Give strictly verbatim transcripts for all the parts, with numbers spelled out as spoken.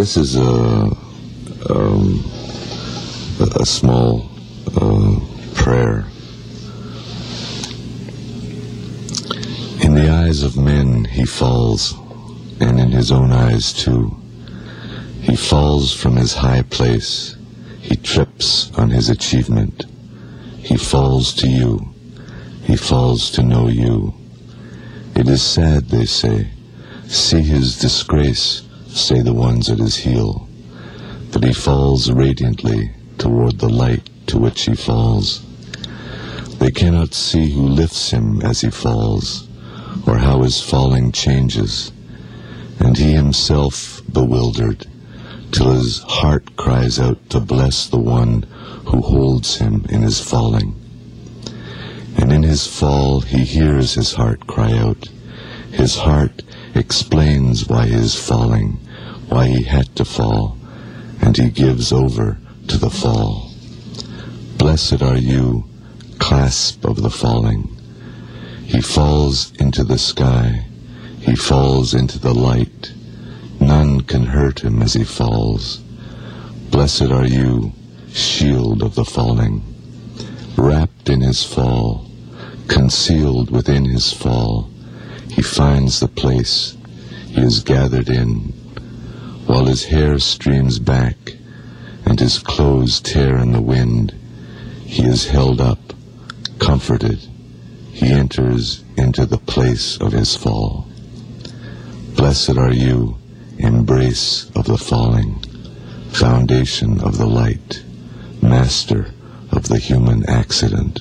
This is a um, a small uh, prayer. In the eyes of men he falls, and in his own eyes too. He falls from his high place. He trips on his achievement. He falls to you. He falls to know you. It is sad, they say. See his disgrace, say the ones at his heel. But he falls radiantly toward the light to which he falls. They cannot see who lifts him as he falls, or how his falling changes, and he himself bewildered, till his heart cries out to bless the one who holds him in his falling. And in his fall he hears his heart cry out. His heart explains why he is falling, why he had to fall, and he gives over to the fall. Blessed are you, clasp of the falling. He falls into the sky. He falls into the light. None can hurt him as he falls. Blessed are you, shield of the falling. Wrapped in his fall, concealed within his fall, he finds the place he is gathered in. While his hair streams back and his clothes tear in the wind, he is held up, comforted. He enters into the place of his fall. Blessed are you, embrace of the falling, foundation of the light, master of the human accident.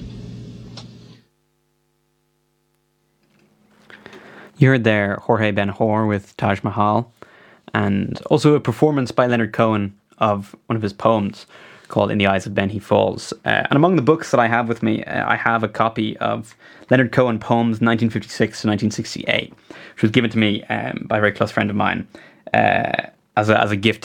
You heard there Jorge Ben-Hur with Taj Mahal, and also a performance by Leonard Cohen of one of his poems called In the Eyes of Men He Falls. Uh, and among the books that I have with me, uh, I have a copy of Leonard Cohen Poems nineteen fifty-six to nineteen sixty-eight, which was given to me um, by a very close friend of mine uh, as, a, as a gift